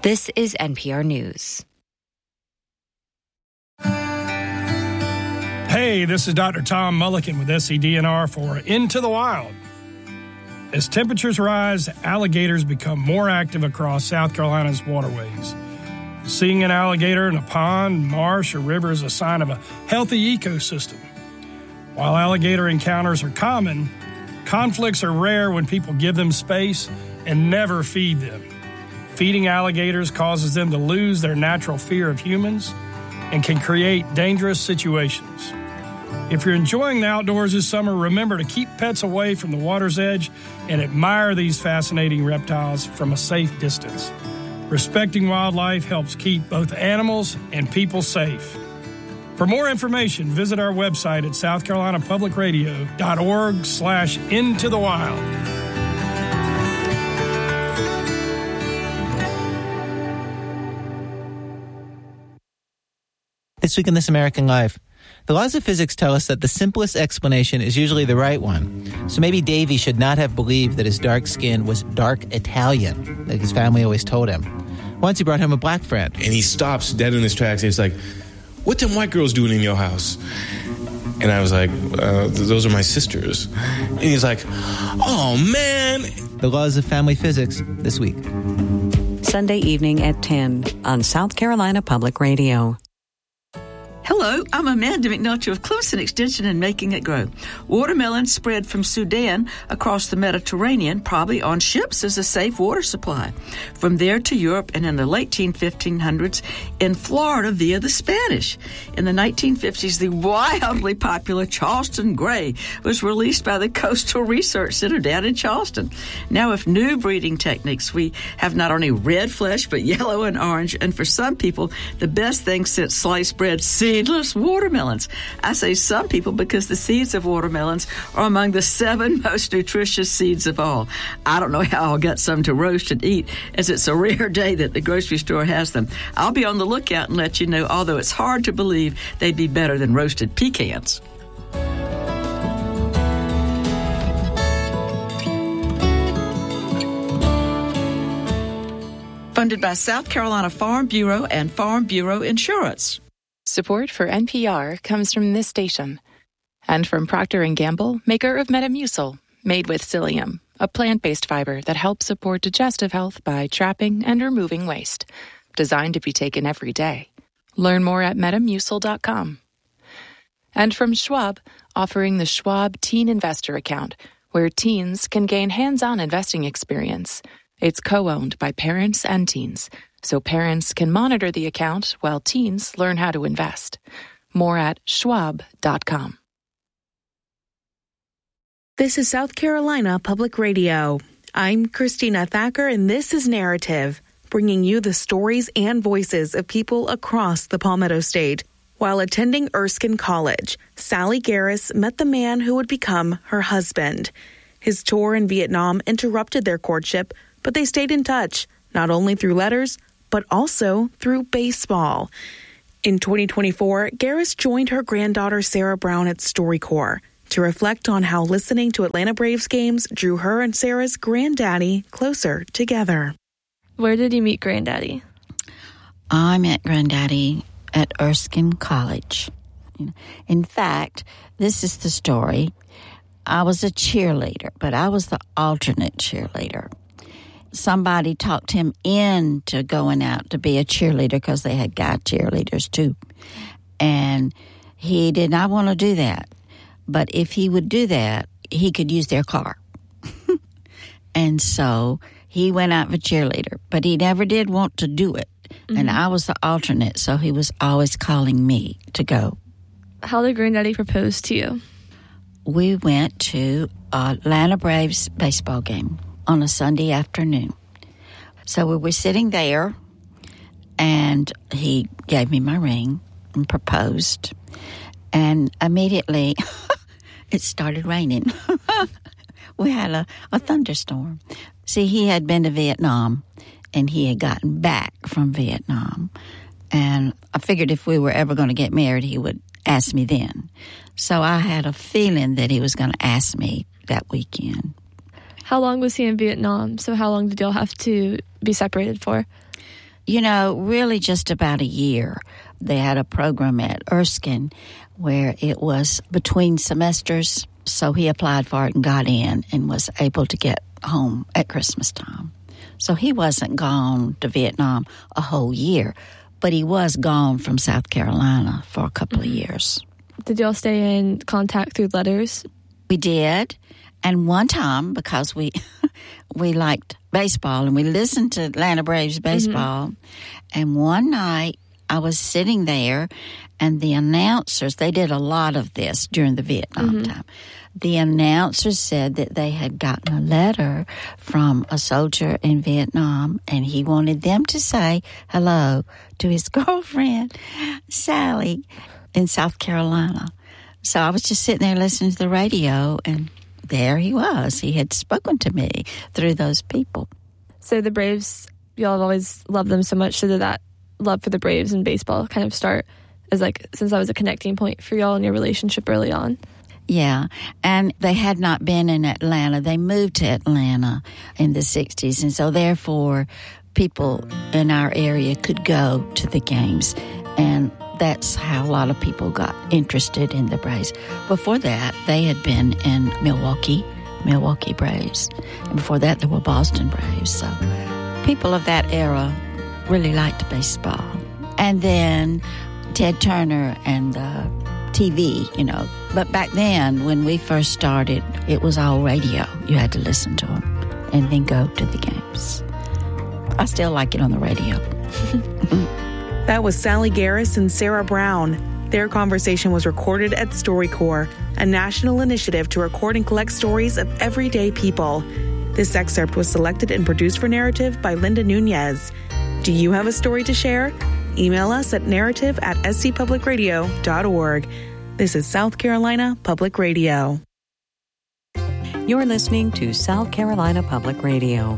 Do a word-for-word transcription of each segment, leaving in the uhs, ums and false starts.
This is N P R News. Hey, this is Doctor Tom Mulliken with S C D N R for Into the Wild. As temperatures rise, alligators become more active across South Carolina's waterways. Seeing an alligator in a pond, marsh, or river is a sign of a healthy ecosystem. While alligator encounters are common, conflicts are rare when people give them space and never feed them. Feeding alligators causes them to lose their natural fear of humans and can create dangerous situations. If you're enjoying the outdoors this summer, remember to keep pets away from the water's edge and admire these fascinating reptiles from a safe distance. Respecting wildlife helps keep both animals and people safe. For more information, visit our website at south carolina public radio dot org slash into the wild. This week in This American Life, the laws of physics tell us that the simplest explanation is usually the right one. So maybe Davy should not have believed that his dark skin was dark Italian, like his family always told him. Once he brought home a black friend. And he stops dead in his tracks and he's like, "What them white girls doing in your house?" And I was like, uh, "Those are my sisters." And he's like, "Oh, man." The laws of family physics this week. Sunday evening at ten on South Carolina Public Radio. Hello, I'm Amanda McNulty of Clemson Extension and Making It Grow. Watermelon spread from Sudan across the Mediterranean, probably on ships as a safe water supply. From there to Europe and in the late fifteen hundreds in Florida via the Spanish. In the nineteen fifties, the wildly popular Charleston Gray was released by the Coastal Research Center down in Charleston. Now with new breeding techniques, we have not only red flesh, but yellow and orange. And for some people, the best thing since sliced bread, seedless watermelons. I say some people because the seeds of watermelons are among the seven most nutritious seeds of all. I don't know how I'll get some to roast and eat, as it's a rare day that the grocery store has them. I'll be on the lookout and let you know, although it's hard to believe they'd be better than roasted pecans. Funded by South Carolina Farm Bureau and Farm Bureau Insurance. Support for N P R comes from this station and from Procter and Gamble, maker of Metamucil, made with psyllium, a plant-based fiber that helps support digestive health by trapping and removing waste. Designed to be taken every day. Learn more at metamucil dot com. And from Schwab, offering the Schwab Teen Investor Account, where teens can gain hands-on investing experience. It's co-owned by parents and teens, so parents can monitor the account while teens learn how to invest. More at schwab dot com. This is South Carolina Public Radio. I'm Christina Thacker, and this is Narrative, bringing you the stories and voices of people across the Palmetto State. While attending Erskine College, Sally Garris met the man who would become her husband. His tour in Vietnam interrupted their courtship, but they stayed in touch, not only through letters, but also through baseball. In twenty twenty-four, Garris joined her granddaughter Sarah Brown at StoryCorps to reflect on how listening to Atlanta Braves games drew her and Sarah's granddaddy closer together. Where did you meet Granddaddy? I met Granddaddy at Erskine College. In fact, this is the story. I was a cheerleader, but I was the alternate cheerleader. Somebody talked him into going out to be a cheerleader because they had guy cheerleaders too. And he did not want to do that. But if he would do that, he could use their car. And so he went out for cheerleader, but he never did want to do it. Mm-hmm. And I was the alternate, so he was always calling me to go. How did Granddaddy propose to you? We went to Atlanta Braves baseball game on a Sunday afternoon. So we were sitting there, and he gave me my ring and proposed. And immediately, it started raining. We had a, a thunderstorm. See, he had been to Vietnam, and he had gotten back from Vietnam. And I figured if we were ever going to get married, he would ask me then. So I had a feeling that he was going to ask me that weekend. How long was he in Vietnam? So how long did y'all have to be separated for? You know, really just about a year. They had a program at Erskine where it was between semesters, so he applied for it and got in and was able to get home at Christmas time. So he wasn't gone to Vietnam a whole year, but he was gone from South Carolina for a couple mm-hmm. of years. Did y'all stay in contact through letters? We did. And one time, because we we liked baseball and we listened to Atlanta Braves baseball, mm-hmm. and one night I was sitting there and the announcers, they did a lot of this during the Vietnam mm-hmm. time. The announcers said that they had gotten a letter from a soldier in Vietnam and he wanted them to say hello to his girlfriend, Sally, in South Carolina. So I was just sitting there listening to the radio, and there he was. He had spoken to me through those people. So the Braves, y'all have always loved them so much. So did that love for the Braves and baseball kind of start as like, since that was a connecting point for y'all in your relationship early on? Yeah, and they had not been in Atlanta. They moved to Atlanta in the sixties, and so therefore people in our area could go to the games, and that's how a lot of people got interested in the Braves. Before that, they had been in Milwaukee, Milwaukee Braves, and before that there were Boston Braves. So people of that era really liked baseball. And then Ted Turner and uh, T V, you know. But back then, when we first started, it was all radio. You had to listen to them and then go to the games. I still like it on the radio. That was Sally Garris and Sarah Brown. Their conversation was recorded at StoryCorps, a national initiative to record and collect stories of everyday people. This excerpt was selected and produced for Narrative by Linda Nunez. Do you have a story to share? Email us at narrative at s c public radio dot org. This is South Carolina Public Radio. You're listening to South Carolina Public Radio.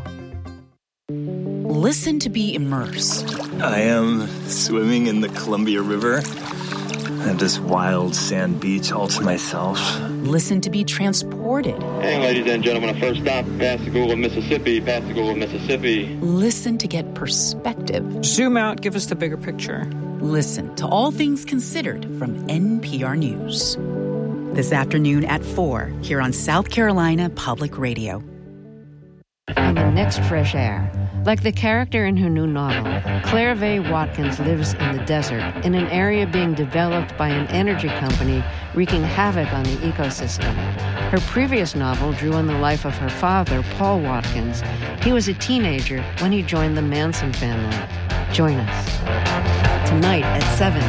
Listen to be immersed. I am swimming in the Columbia River. I have this wild sand beach all to myself. Listen to be transported. Hey, ladies and gentlemen, a first stop, Pascagoula, Mississippi, Pascagoula, Mississippi. Listen to get perspective. Zoom out, give us the bigger picture. Listen to All Things Considered from N P R News. This afternoon at four, here on South Carolina Public Radio. In the next Fresh Air, like the character in her new novel, Claire Vaye Watkins lives in the desert in an area being developed by an energy company wreaking havoc on the ecosystem. Her previous novel drew on the life of her father, Paul Watkins. He was a teenager when he joined the Manson family. Join us tonight at seven